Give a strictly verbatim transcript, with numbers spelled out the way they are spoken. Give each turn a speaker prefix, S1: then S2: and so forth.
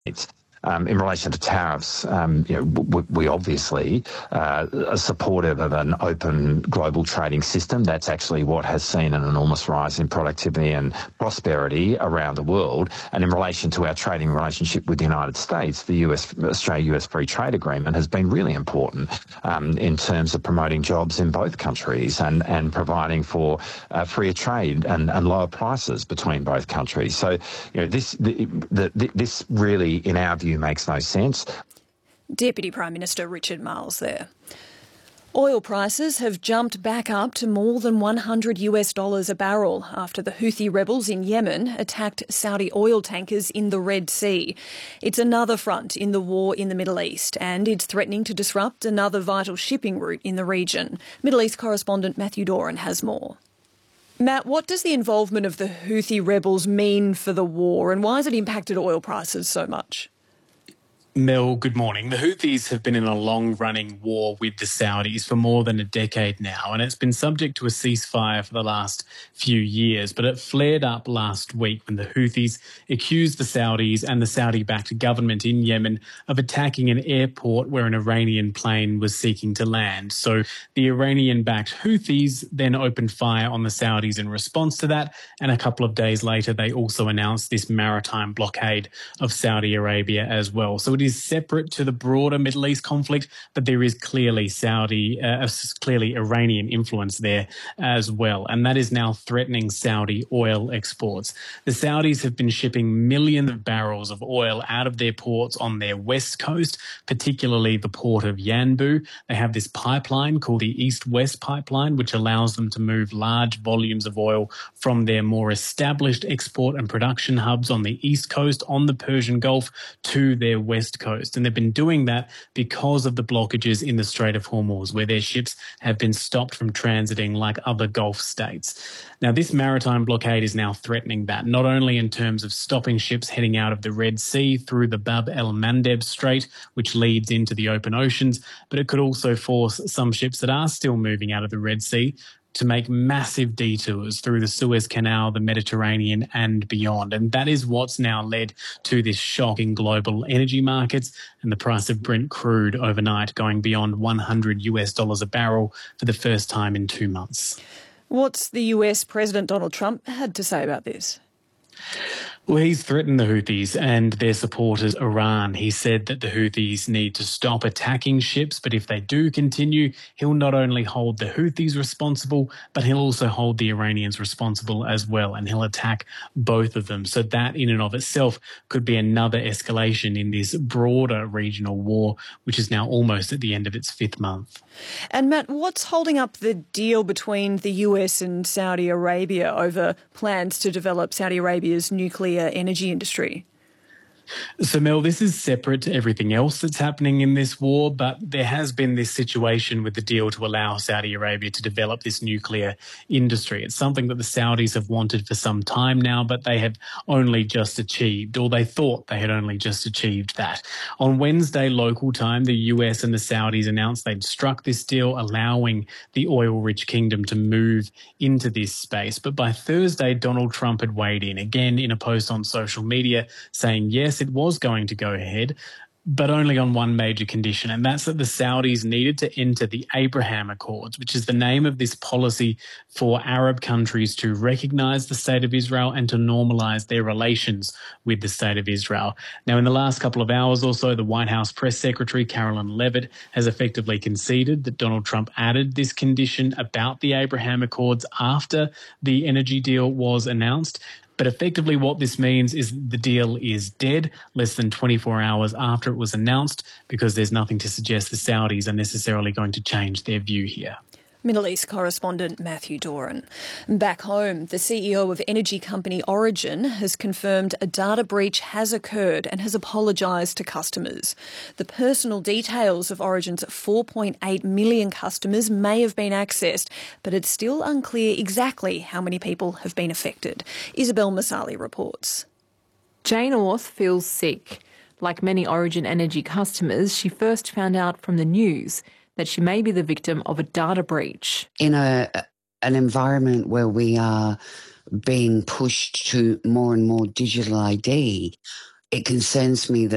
S1: Um, in relation to tariffs, um, you know, we, we obviously uh, are supportive of an open global trading system. That's actually what has seen an enormous rise in productivity and prosperity around the world. And in relation to our trading relationship with the United States, the U S Australia-U S Free Trade Agreement has been really important um, in terms of promoting jobs in both countries and, and providing for uh, freer trade and, and lower prices between both countries. So, you know, this the, the, this really, in our view, makes no sense.
S2: Deputy Prime Minister Richard Marles there. Oil prices have jumped back up to more than one hundred US dollars a barrel after the Houthi rebels in Yemen attacked Saudi oil tankers in the Red Sea. It's another front in the war in the Middle East, and it's threatening to disrupt another vital shipping route in the region. Middle East correspondent Matthew Doran has more. Matt, what does the involvement of the Houthi rebels mean for the war, and why has it impacted oil prices so much?
S3: Mel, good morning. The Houthis have been in a long-running war with the Saudis for more than a decade now, and it's been subject to a ceasefire for the last few years. But it flared up last week when the Houthis accused the Saudis and the Saudi-backed government in Yemen of attacking an airport where an Iranian plane was seeking to land. So the Iranian-backed Houthis then opened fire on the Saudis in response to that, and a couple of days later they also announced this maritime blockade of Saudi Arabia as well. So it is separate to the broader Middle East conflict, but there is clearly Saudi, uh, clearly Iranian influence there as well, and that is now threatening Saudi oil exports. The Saudis have been shipping millions of barrels of oil out of their ports on their west coast, particularly the port of Yanbu. They have this pipeline called the East-West Pipeline, which allows them to move large volumes of oil from their more established export and production hubs on the east coast, on the Persian Gulf, to their west coast. And they've been doing that because of the blockages in the Strait of Hormuz, where their ships have been stopped from transiting like other Gulf states. Now, this maritime blockade is now threatening that, not only in terms of stopping ships heading out of the Red Sea through the Bab el-Mandeb Strait, which leads into the open oceans, but it could also force some ships that are still moving out of the Red Sea to make massive detours through the Suez Canal, the Mediterranean and beyond. And that is what's now led to this shock in global energy markets and the price of Brent crude overnight going beyond one hundred US dollars a barrel for the first time in two months.
S2: What's the U S President Donald Trump had to say about this?
S3: Well, he's threatened the Houthis and their supporters, Iran. He said that the Houthis need to stop attacking ships, but if they do continue, he'll not only hold the Houthis responsible, but he'll also hold the Iranians responsible as well, and he'll attack both of them. So that in and of itself could be another escalation in this broader regional war, which is now almost at the end of its fifth month.
S2: And Matt, what's holding up the deal between the U S and Saudi Arabia over plans to develop Saudi Arabia's nuclear energy industry?
S3: So, Mel, this is separate to everything else that's happening in this war, but there has been this situation with the deal to allow Saudi Arabia to develop this nuclear industry. It's something that the Saudis have wanted for some time now, but they have only just achieved, or they thought they had only just achieved that. On Wednesday local time, the U S and the Saudis announced they'd struck this deal, allowing the oil-rich kingdom to move into this space. But by Thursday, Donald Trump had weighed in, again in a post on social media, saying, yes, it was going to go ahead, but only on one major condition, and that's that the Saudis needed to enter the Abraham Accords, which is the name of this policy for Arab countries to recognise the State of Israel and to normalise their relations with the State of Israel. Now, in the last couple of hours or so, the White House press secretary, Carolyn Levitt, has effectively conceded that Donald Trump added this condition about the Abraham Accords after the energy deal was announced. But effectively what this means is the deal is dead less than twenty-four hours after it was announced, because there's nothing to suggest the Saudis are necessarily going to change their view here.
S2: Middle East correspondent Matthew Doran. Back home, the C E O of energy company Origin has confirmed a data breach has occurred and has apologised to customers. The personal details of Origin's four point eight million customers may have been accessed, but it's still unclear exactly how many people have been affected. Isabel Masali reports.
S4: Jane Orth feels sick. Like many Origin Energy customers, she first found out from the news that she may be the victim of a data breach.
S5: In a an environment where we are being pushed to more and more digital I D, it concerns me that